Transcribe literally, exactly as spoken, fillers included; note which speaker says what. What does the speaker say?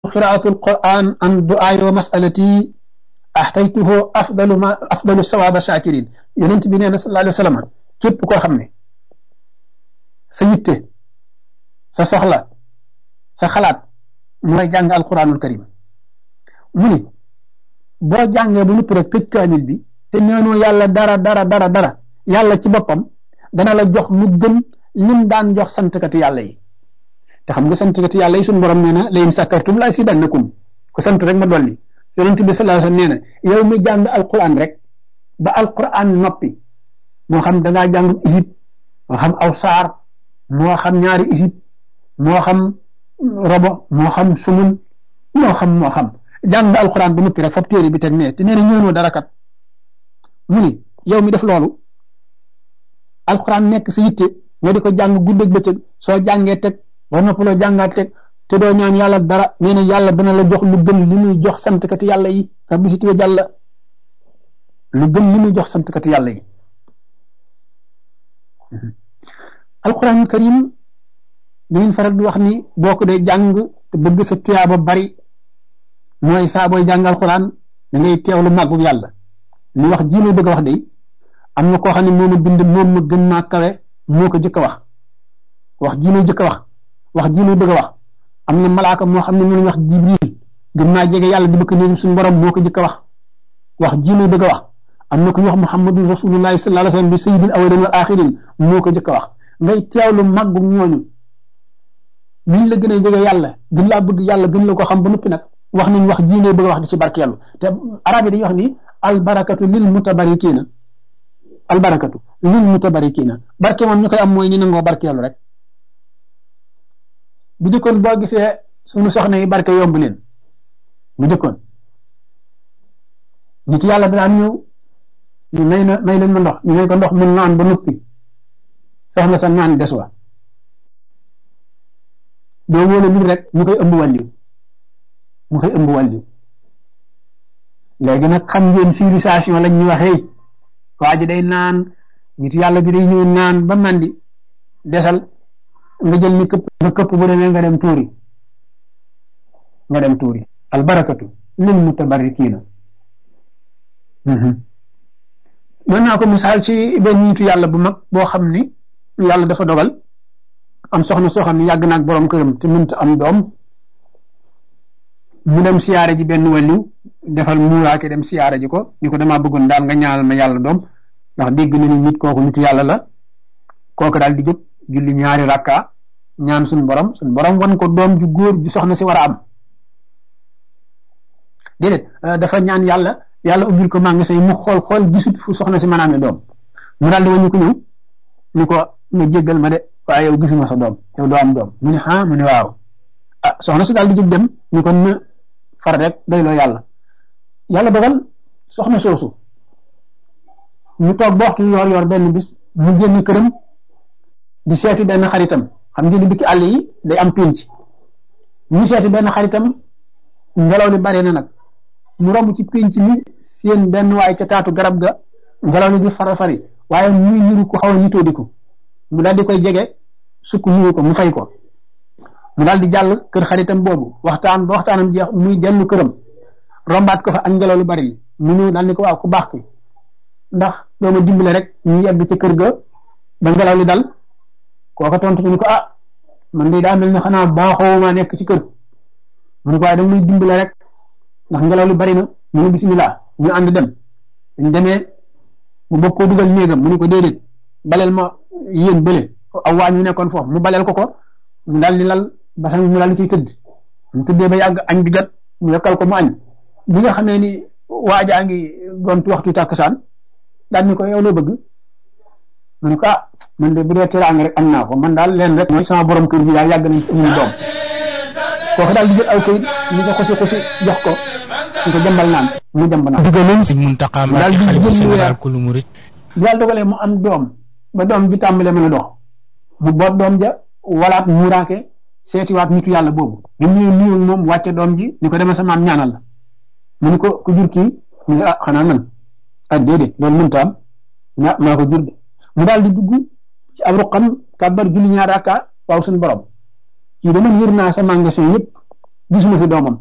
Speaker 1: قراءة القرآن عن دعاء ومسألتي أحتيته أفضل ما أفضل الثواب الشاكرين يونت بي نينا صلى الله عليه وسلم كيب كو خامني sa yitte sa soxla sa xalaat mooy jàng alquranul karim mu ni boo jàngee bu nupp rek tëj kaamil bi te ñaanoo yàlla dara dara dara dara yàlla ci boppam dana la jox lu gën lim daan jox santkati yàlla yi te xam nga santkati yàlla yi suñu borom nee na la in sakartum la azidannakum ko sant rek ma dolli yonent bi sallallahu alayhi wasallam nee na yow mi jàng alquran rek ba alquran noppi moo xam da ngaa jàng isib moo xam aw saar moo xam ñaari isib moo xam robo moo xam sumun moo xam moo xam jàng alquran ba noppi rek fab téere bi teg nee te nee na ñëwnoo dara kat mu ni yow mi def loolu alquran nekk sa yitte nga di ko jàng guddeeg bëccëg soo jàngee teg ba noppaloo jàngaat teg te doo ñaan yàlla dara nee na yàlla dana la jox lu gën li muy jox santkati yàlla yi rabbi si tuwe jàlla lu gën li muy jox santkati yàlla yi alquranul karim dañuy faral di wax ni boo ko dee jàng te bëgg sa tuyaaba bari mooy saa booy jàng alquran da ngay teewlu màggu yàlla li wax ji may bëgg a wax de am na koo xam ne moom a bind moom ma gën maa kawe moo ko jëkk a wax wax ji may jëkk a wax wax ji may bëgg a wax am na malaaka moo xam ne mu wax jibril gën naa jege yàlla di bëgg néegum suñu borom moo ko jëkk a wax wax ji may bëgg a wax am na ku ñu wax muhammadun rasulullahi sallallahu alayhi wasallam bi sayyidil awwalin wal axirin moo ko jëkk a wax ngay teewlu màggu ñooñu niñ la gën a jege yàlla gën laa bëgg yàlla gën la ko xam ba noppi nag wax nañ wax ji ngay bëgg a wax di ci barkeelu te arab yi dañuy wax ni albarakatu lil mutabarikiina albarakatu lil mutabarikiina barke moom ñu koy am mooy ñu nangoo barkeelu rek bu jëkkoon boo gisee suñu soxna yi barke yomb leen bu jëkkoon nit yàlla daan ñëw ñu may na may leen ma ndox ñu may ko ndox mun naan ba noppi soxna sa naan des wa doo wóole lu rek ñu koy ëmb wàlliw mu koy ëmb wàlliw léegi nag xam ngeen civilisation lañ ñu waxee waa ji day naan nit yàlla bi day ñëw naan ba mandi desal nga jël ni këpp nga këpp bu demee nga dem tuuri nga dem tuuri albarakatu lil mutabarrikiina mën naa ko misaal ci benn nitu yàlla bu mag boo xam ni yàlla dafa dogal am soxna soo xam ne yàgg naag borom këram te mënta am doom mu dem siyaare ji benn wàlliw defal muuraake dem siyaare ji ko ni ko damaa bëggoon daal nga ñaanal ma yàlla doom ndax dégg na ni nit kooku nitu yàlla la kooku daal di jóg julli ñaari rakka ñaan suñu borom suñu borom wan ko doom ju góor ju soxna si war a am déedéet dafa ñaan yàlla yàlla ubbil ko maa ngi say mu xool xool gisut fu soxna si mën a amee doom mu daal di wañu ko ñëw ni ko nga jéggal ma de waaye yow gisuma sa doom yow doo am doom mu ne ah mu ne waaw ah soxna si daal di jóg dem ni ko na far rek doyloo yàlla yàlla dogal soxna soosu ñu toog ba waxtu yor yor benn bis mu génn këram di seeti benn xaritam xam ngeen ni dikki àll yi day am pénc ñu seeti benn xaritam ngelaw li bare na nag mu romb ci pénc mi seen benn waay ca taatu garab ga ngelaw li di fara fari waaye muy niru ko xaw a nitoo di ko mu daal di koy jege sukk nuyu ko mu fay ko mu daal di jàll kër xaritam boobu waxtaan ba waxtaanam jeex muy dellu këram rombaat ko fa ak ngelaw lu bari mu ñëw daal ni ko waaw ku baax ki ndax doo ma dimbale rek ñu yegg ca kër ga ba ngelaw li dal kooka tontu ñu ko ah man de daa mel ni xanaa baaxoo ma nekk ci kër mu ne ko waaye da muy dimbale rek ndax ngelaw li bari na mu ne bisimilah ñu ànd dem ñu demee mu bëgg koo dugal néegam mu ne ko déedéet baleel ma yéen bële aw waañ ñu nekkoon foofu mu baleel ko ko mu daal di lal basang mu daal di ciy tëdd mu tëddee ba yàgg añ bi jot mu yokkal ko mu añ bi nga xamee ni waajaa ngi gontu waxtu tàkkusaan daal ni ko yow loo bëgg mu ne ko ah man de bu dee teraanga rek am naa ko man daal leen rek mooy sama borom kër bi daal yàgg nañ ci amuñu doom kooku daal di jël aw kayit ñu ko xosi xosi jox ko ñu ko jambal naan mu jàmb naan
Speaker 2: digaloon Sëriñ Muntaxa Mbàkke xalifa général kulu murit
Speaker 1: bu yàlla dogalee mu am doom ba doom bi tàmbalee mën a dox mu boot doom ja walaat muuraake seetiwaat nitu yàlla boobu bi mu ñëw nuyu moom wàcce doom ji ni ko demee sa maam ñaanal la mu ni ko ku jur kii mu ne ah xanaa man ah déedéet loolu mënta am ña maa ko jur de mu daal di dugg ci ab ruqam kàbbar julli ñaar rakka waaw suñu borom kii dama yër naa sa magasin yëpp gisuma fi doomam